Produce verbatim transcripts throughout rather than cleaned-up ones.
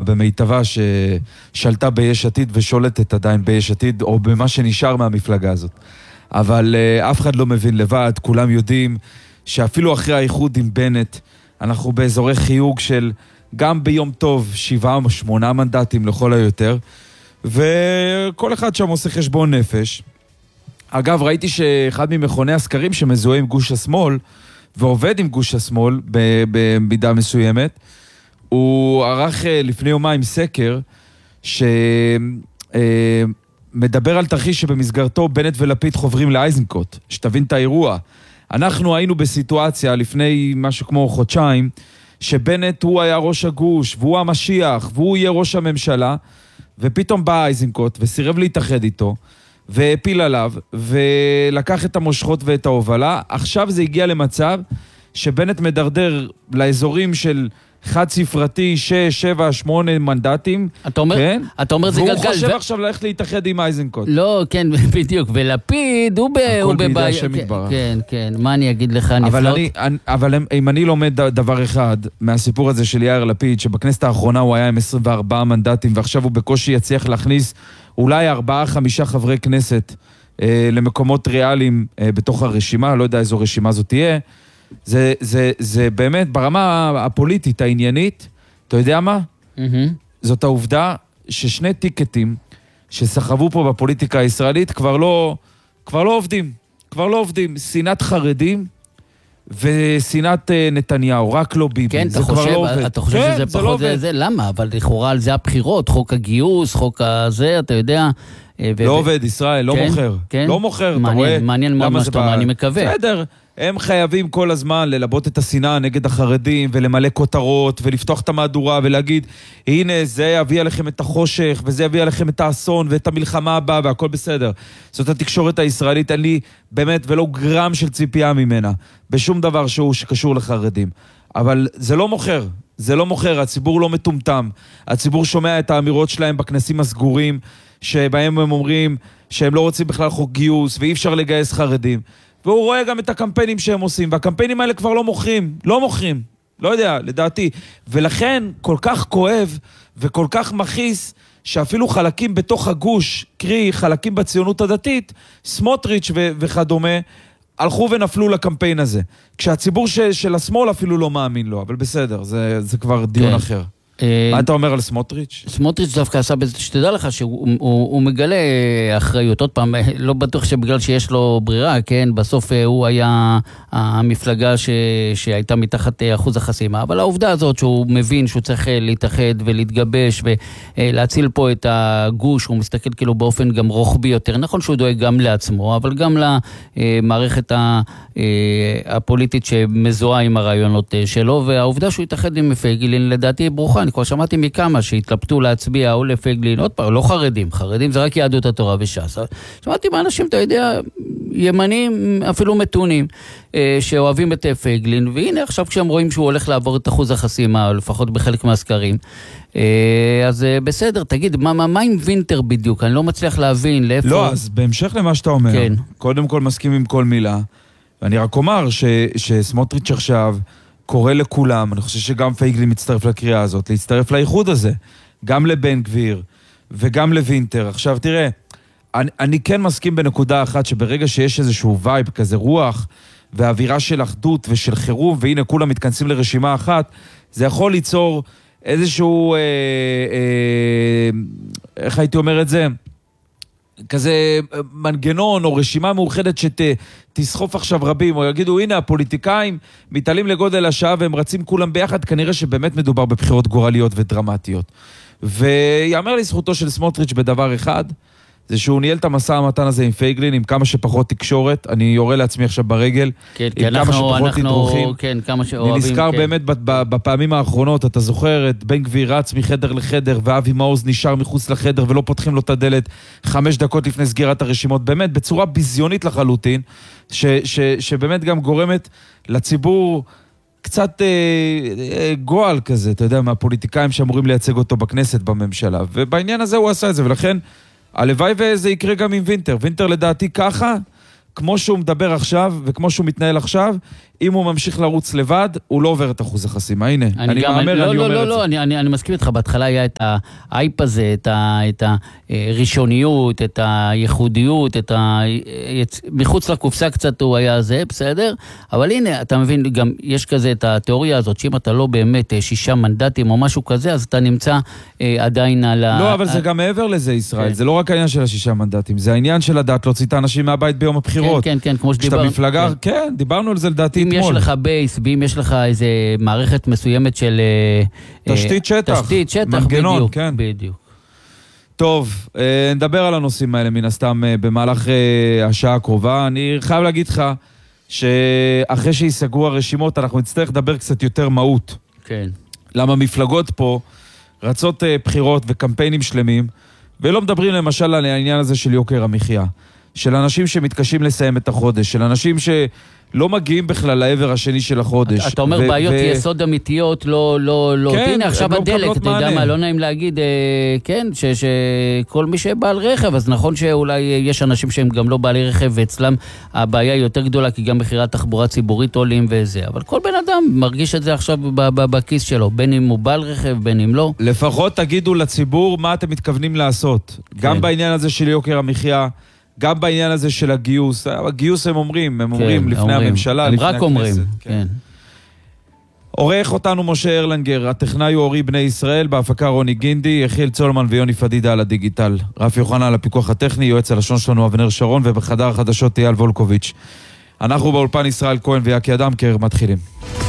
במיטבה ששלטה ביש עתיד ושולטת עדיין ביש עתיד, או במה שנשאר מהמפלגה הזאת. אבל uh, אף אחד לא מבין לבד, כולם יודעים שאפילו אחרי האיחוד עם בנט, אנחנו באזורי חיוג של גם ביום טוב שבעה או שמונה מנדטים לכל היותר, וכל אחד שם עושה חשבון נפש. אגב, ראיתי שאחד ממכוני הסקרים שמזוהה עם גוש השמאל, ועובד עם גוש השמאל במידה מסוימת, הוא ערך לפני יומיים סקר, שמדבר על תרחיש שבמסגרתו בנט ולפיד חוברים לאייזנקוט, שתבין את האירוע. אנחנו היינו בסיטואציה לפני משהו כמו חודשיים, שבנט הוא היה ראש הגוש, והוא המשיח, והוא יהיה ראש הממשלה, ופתאום בא אייזנקוט וסירב להתאחד איתו, והפיל עליו, ולקח את המושכות ואת ההובלה. עכשיו זה הגיע למצב שבנט מדרדר לאזורים של חד ספרתי, שש, שבע, שמונה מנדטים. אתה אומר, כן? אתה אומר זה והוא גלגל. חושב ו... עכשיו ללכת להתאחד עם אייזנקוט. לא, כן, בדיוק. ולפיד, הוא, ב... הוא בבעיה. כן, כן, כן. מה אני אגיד לך, נפלאות? אבל, אני, אבל אם אני לומד דבר אחד מהסיפור הזה של יאיר לפיד, שבכנסת האחרונה הוא היה עם עשרים וארבעה מנדטים, ועכשיו הוא בקושי יצליח להכניס אולי ארבעה, חמישה חברי כנסת אה, למקומות ריאליים אה, בתוך הרשימה, לא יודע איזו רשימה זאת תהיה, זה, זה, זה באמת ברמה הפוליטית, העניינית, אתה יודע מה? Mm-hmm. זאת העובדה ששני טיקטים שסחבו פה בפוליטיקה הישראלית כבר לא, כבר לא עובדים, כבר לא עובדים, שנאת חרדים ושנאת נתניהו, רק לא ביבי. כן, אתה חושב, לא אתה חושב כן, שזה זה פחות לא זה, זה, למה? אבל לכאורה על זה הבחירות, חוק הגיוס, חוק הזה, אתה יודע... ו... לא עובד, ישראל, לא כן, מוכר. כן? לא מוכר, מעניין, אתה רואה? מעניין מאוד מה שאתה אומר, אני מקווה. בסדר, הם חייבים כל הזמן ללבות את השנאה נגד החרדים, ולמלא כותרות, ולפתוח את המהדורה, ולהגיד, הנה, זה יביא עליכם את החושך, וזה יביא עליכם את האסון, ואת המלחמה הבאה, והכל בסדר. זאת התקשורת הישראלית, אין לי באמת ולא גרם של ציפייה ממנה, בשום דבר שהוא שקשור לחרדים. אבל זה לא מוכר, זה לא מוכר, הציבור לא מטומטם. הציבור שומע את האמירות שלהם בכנסים הסגורים, שבהם הם אומרים שהם לא רוצים בכלל חוק גיוס, ואי אפשר לגייס חרדים. והוא רואה גם את הקמפיינים שהם עושים, והקמפיינים האלה כבר לא מוכרים, לא מוכרים, לא יודע, לדעתי. ולכן כל כך כואב וכל כך מכעיס, שאפילו חלקים בתוך הגוש, קרי חלקים בציונות הדתית, סמוטריץ' ו- וכדומה, הלכו ונפלו לקמפיין הזה. כשהציבור ש- של השמאל אפילו לא מאמין לו, אבל בסדר, זה, זה כבר דיון כן. אחר. מה אתה אומר על סמוטריץ'? סמוטריץ' דווקא עשה בזה, שתדע לך שהוא הוא, הוא מגלה אחריות. עוד פעם, לא בטוח שבגלל שיש לו ברירה, כן? בסוף הוא היה המפלגה ש, שהייתה מתחת אחוז החסימה, אבל העובדה הזאת שהוא מבין שהוא צריך להתאחד ולהתגבש ולהציל פה את הגוש, הוא מסתכל כאילו באופן גם רוחבי יותר. נכון שהוא דואג גם לעצמו, אבל גם למערכת הפוליטית שמזוהה עם הרעיונות שלו, והעובדה שהוא יתאחד עם פייגלין לדעתי ברוכה. אני כבר שמעתי מכמה שהתלבטו להצביע או לפייגלין, עוד פעם, לא חרדים, חרדים זה רק יהדות התורה וש"ס. שמעתי מאנשים, אתה יודע, ימנים, אפילו מתונים, שאוהבים את פייגלין, והנה עכשיו כשהם רואים שהוא הולך לעבור את אחוז החסימה, או לפחות בחלק מהסקרים, אז בסדר, תגיד, מה, מה, מה עם וינטר בדיוק? אני לא מצליח להבין לאיפה... לא, אז בהמשך למה שאתה אומר, כן. קודם כל מסכים עם כל מילה, ואני רק אומר ש, שסמוטריץ' עכשיו קורא לכולם, אני חושב שגם פייגלין מצטרף לקריאה הזאת, להצטרף לאיחוד הזה, גם לבן גביר וגם לוינטר. עכשיו תראה, אני, אני כן מסכים בנקודה אחת, שברגע שיש איזשהו וייב כזה רוח, והאווירה של אחדות ושל חירום, והנה כולם מתכנסים לרשימה אחת, זה יכול ליצור איזשהו, אה, אה, איך הייתי אומר את זה? כזה מנגנון או רשימה מאוחדת שתסחוף עכשיו רבים, או יגידו, הנה הפוליטיקאים מתעלים לגודל השעה והם רצים כולם ביחד, כנראה שבאמת מדובר בבחירות גורליות ודרמטיות. ויאמר לזכותו של סמוטריץ' בדבר אחד, זה שהוא ניהל את המסע המתן הזה עם פייגלין, עם כמה שפחות תקשורת, אני יורה לעצמי עכשיו ברגל, כן, עם כמה שפחות תדרוכים. כן, כמה שאוהבים. אני נזכר כן. באמת בפעמים האחרונות, אתה זוכר את בן גביר רץ מחדר לחדר, ואבי מעוז נשאר מחוץ לחדר, ולא פותחים לו את הדלת חמש דקות לפני סגירת הרשימות, באמת בצורה ביזיונית לחלוטין, ש, ש, שבאמת גם גורמת לציבור קצת אה, גועל כזה, אתה יודע, מהפוליטיקאים שאמורים לייצג אותו בכנסת, בממשלה, ובעניין הזה הוא עשה את זה, ולכן הלוואי וזה יקרה גם עם וינטר. וינטר לדעתי ככה, כמו שהוא מדבר עכשיו, וכמו שהוא מתנהל עכשיו, אם הוא ממשיך לרוץ לבד, הוא לא עובר את אחוז החסימה. הנה, אני, אני מאמר, לא, אני לא, אומר לא, את לא, זה. אני, אני, אני מסכים איתך, בהתחלה היה את האייפ הזה, את, ה, את הראשוניות, את הייחודיות, את ה... מחוץ לקופסה קצת הוא היה זה, בסדר? אבל הנה, אתה מבין, גם יש כזה את התיאוריה הזאת, שאם אתה לא באמת שישה מנדטים או משהו כזה, אז אתה נמצא אה, עדיין על ה... לא, אבל זה גם מעבר לזה, ישראל. כן. זה לא רק העניין של השישה מנדטים, זה העניין של לדעת להוציא את האנשים מהבית ביום הבחירות. כן, כן, כן, כמו שדיברנו. כשאתה מפלגה, כן. כן, דיברנו על זה לדעתי אם אתמול. יש לך בייס, ואם יש לך איזה מערכת מסוימת של... תשתית שטח. תשתית שטח, מנגנון, בדיוק. כן. בדיוק. טוב, נדבר על הנושאים האלה מן הסתם במהלך השעה הקרובה. אני חייב להגיד לך שאחרי שיסגרו הרשימות, אנחנו נצטרך לדבר קצת יותר מהות. כן. למה מפלגות פה רצות בחירות וקמפיינים שלמים, ולא מדברים למשל על העניין הזה של יוקר המחיה, של אנשים שמתקשים לסיים את החודש, של אנשים שלא מגיעים בכלל לעבר השני של החודש. אתה אומר ו- בעיות ו- יסוד אמיתיות, לא, לא, לא. כן, הנה עכשיו הן לא הדלק, מקבלות אתה יודע מענה. מה, לא נעים להגיד, אה, כן, ש- שכל מי שבעל רכב, אז נכון שאולי יש אנשים שהם גם לא בעלי רכב, ואצלם הבעיה היא יותר גדולה, כי גם מחירת תחבורה ציבורית עולים וזה, אבל כל בן אדם מרגיש את זה עכשיו ב- ב- בכיס שלו, בין אם הוא בעל רכב, בין אם לא. לפחות תגידו לציבור מה אתם מתכוונים לעשות. גם בעניין הזה של יוקר המחיה, גם בעניין הזה של הגיוס. הגיוס הם אומרים, הם אומרים כן, לפני אומרים. הממשלה, הם לפני רק הכנסת. אומרים, כן. כן. עורך אותנו משה ארלנגר, הטכנאי הוא אורי בני ישראל, בהפקה רוני גינדי, יחיאל צולמן ויוני פדידה על הדיגיטל. רפי יוחנן על הפיקוח הטכני, יועץ הלשון שלנו אבנר שרון, ובחדר החדשות אייל וולקוביץ'. אנחנו באולפן ישראל כהן ויקי אדמקר מתחילים.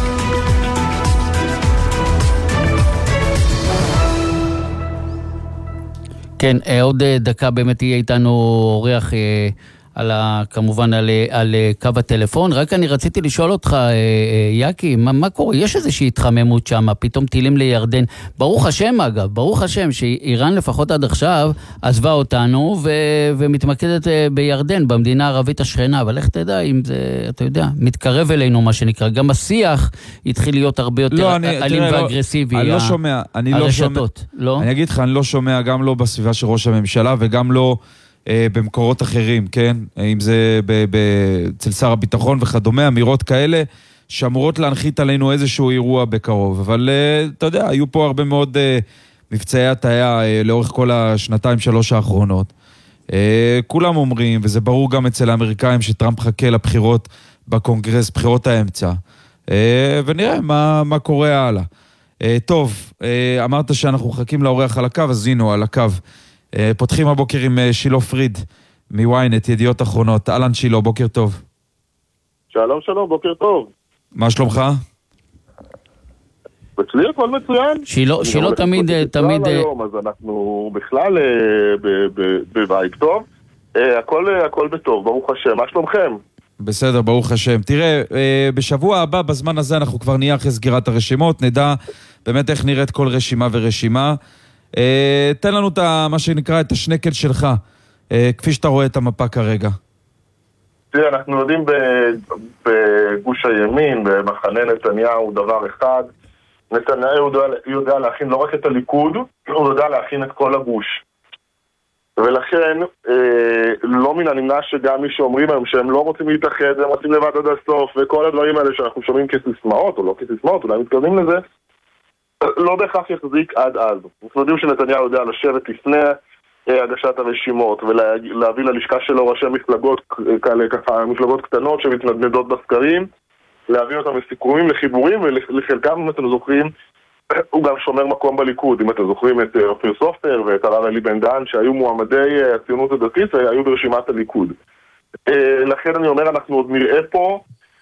כן, עוד דקה באמת יהיה איתנו אורח על ה, כמובן על, על קו הטלפון. רק אני רציתי לשאול אותך, יקי, מה, מה קורה? יש איזושהי התחממות שם, פתאום טילים לירדן. ברוך השם אגב, ברוך השם שאיראן לפחות עד עכשיו עזבה אותנו ו, ומתמקדת בירדן, במדינה הערבית השכנה, אבל איך תדע אם זה, אתה יודע, מתקרב אלינו מה שנקרא. גם השיח התחיל להיות הרבה יותר לא, אני, אלים תראה, ואגרסיבי. לא, אני לא שומע, אני לא שומע. לא? אני אגיד לך, אני לא שומע גם לא בסביבה של ראש הממשלה וגם לא אה, במקורות אחרים, כן? אם זה ב- ב- אצל שר הביטחון וכדומה, אמירות כאלה שאמורות להנחית עלינו איזשהו אירוע בקרוב. אבל אה, אתה יודע, היו פה הרבה מאוד אה, מבצעי הטעיה אה, לאורך כל השנתיים שלוש האחרונות. אה, כולם אומרים, וזה ברור גם אצל האמריקאים, שטראמפ חכה לבחירות בקונגרס, בחירות האמצע. אה, ונראה מה, מה קורה הלאה. Uh, טוב, uh, אמרת שאנחנו חכים לאורח על הקו, אז הנה, על הקו. Uh, פותחים הבוקר עם uh, שילו פריד, מוויינט, ידיעות אחרונות. אהלן שילו, בוקר טוב. שלום, שלום, בוקר טוב. מה שלומך? אצלי הכל מצוין. שילו, שילו תמיד, תמיד... היום, אז אנחנו בכלל בבית טוב. הכל, הכל בטוב, ברוך השם. מה שלומכם? בסדר, ברוך השם. תראה, בשבוע הבא, בזמן הזה, אנחנו כבר נהיה אחרי סגירת הרשימות, נדע באמת איך נראית כל רשימה ורשימה. תן לנו את מה שנקרא, את השנקל שלך, כפי שאתה רואה את המפה כרגע. תראה, אנחנו יודעים בגוש הימין, במחנה נתניהו, דבר אחד. נתניהו יודע, יודע להכין לא רק את הליכוד, הוא יודע להכין את כל הגוש. ולכן, אה, לא מן הנמנע שגם מי שאומרים היום שהם לא רוצים להתאחד, הם רוצים לבד עד הסוף, וכל הדברים האלה שאנחנו שומעים כסיסמאות, או לא כסיסמאות, אולי מתקרבים לזה, לא בהכרח יחזיק עד אז. אנחנו יודעים שנתניהו יודע לשבת לפני אה, הגשת הרשימות, ולהביא ללשכה שלו ראשי מפלגות כאלה, ככה, מפלגות קטנות שמתנדנדות בסקרים, להביא אותם לסיכומים, לחיבורים, ולחלקם, אם אתם זוכרים, הוא גם שומר מקום בליכוד. אם אתם זוכרים את אופיר סופר ואת הרב אלי בן דהן, שהיו מועמדי הציונות הדתית, היו ברשימת הליכוד. לכן אני אומר, אנחנו עוד נראה פה,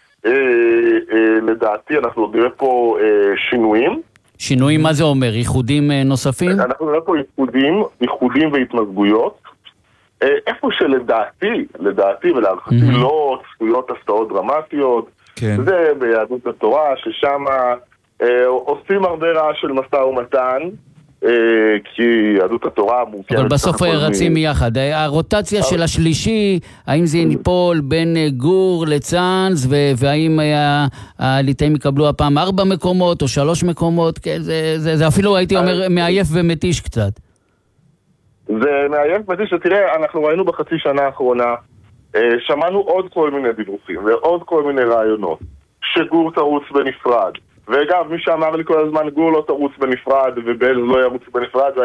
לדעתי, אנחנו עוד נראה פה שינויים. שינויים, מה זה אומר? ייחודים נוספים? אנחנו נראה פה ייחודים, ייחודים והתמזגויות. איפה שלדעתי, לדעתי ולהערכתי לא צפויות הפתעות דרמטיות, זה ביהדות התורה, ששם עושים הרבה רעש של משא ומתן, כי יהדות התורה מורכבת. אבל בסוף רצים מיחד. הרוטציה של השלישי, האם זה ניפול בין גור לצאנז, והאם הליטאים יקבלו הפעם ארבע מקומות או שלוש מקומות, זה אפילו הייתי אומר מעייף ומתיש קצת. זה מעייף ומתיש, תראה, אנחנו ראינו בחצי שנה האחרונה, שמענו עוד כל מיני דיווחים ועוד כל מיני רעיונות שגור תרוץ בנפרד. ואגב, מי שאמר לי כל הזמן, גור לא תרוץ בנפרד ובעז לא ירוץ בנפרד,